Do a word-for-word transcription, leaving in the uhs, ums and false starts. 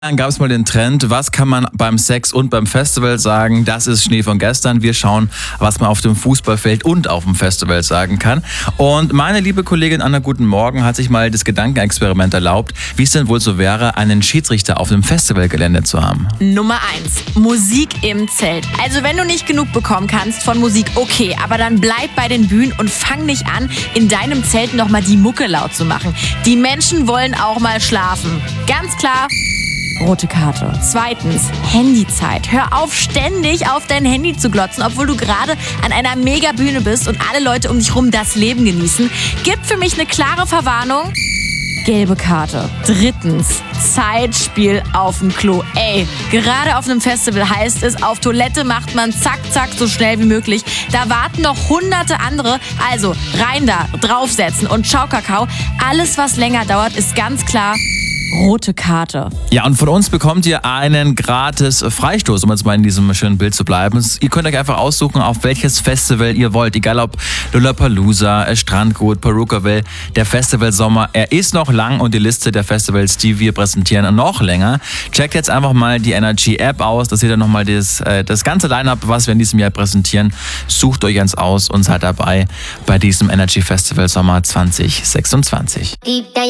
Dann gab es mal den Trend, was kann man beim Sex und beim Festival sagen? Das ist Schnee von gestern. Wir schauen, was man auf dem Fußballfeld und auf dem Festival sagen kann. Und meine liebe Kollegin Anna, guten Morgen, hat sich mal das Gedankenexperiment erlaubt, wie es denn wohl so wäre, einen Schiedsrichter auf dem Festivalgelände zu haben. Nummer eins, Musik im Zelt. Also wenn du nicht genug bekommen kannst von Musik, okay, aber dann bleib bei den Bühnen und fang nicht an, in deinem Zelt nochmal die Mucke laut zu machen. Die Menschen wollen auch mal schlafen. Ganz klar. Rote Karte. Zweitens, Handyzeit. Hör auf, ständig auf dein Handy zu glotzen, obwohl du gerade an einer Megabühne bist und alle Leute um dich rum das Leben genießen. Gibt für mich eine klare Verwarnung. Gelbe Karte. Drittens, Zeitspiel auf dem Klo. Ey, gerade auf einem Festival heißt es, auf Toilette macht man zack, zack, so schnell wie möglich. Da warten noch hunderte andere. Also rein da, draufsetzen und ciao Kakao. Alles, was länger dauert, ist ganz klar rote Karte. Ja, und von uns bekommt ihr einen gratis Freistoß, um jetzt mal in diesem schönen Bild zu bleiben. Ihr könnt euch einfach aussuchen, auf welches Festival ihr wollt. Egal ob Lollapalooza, Strandgut, Perukaville, der Festivalsommer. Er ist noch lang und die Liste der Festivals, die wir präsentieren, noch länger. Checkt jetzt einfach mal die Energy App aus. Da seht ihr nochmal das, das ganze Line-Up, was wir in diesem Jahr präsentieren. Sucht euch eins aus und seid dabei bei diesem Energy Festival Sommer zwanzig sechsundzwanzig.